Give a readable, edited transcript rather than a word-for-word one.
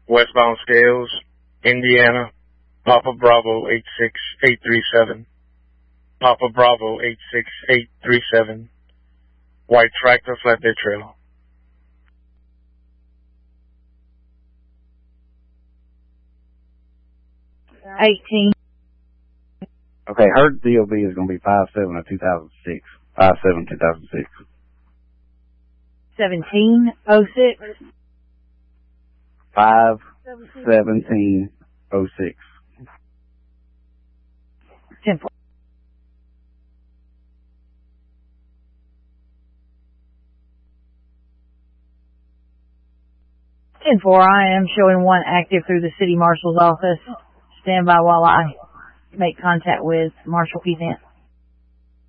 westbound Scales, Indiana, Papa Bravo 86837. Papa Bravo 86837. White tractor, flatbed trailer. Okay, her DOB is going to be 5/7 of 2006. 5/7/2006. 1706. 5/17/06. 10-4. I am showing one active through the city marshal's office. Stand by while I make contact with Marshal Keith Ant.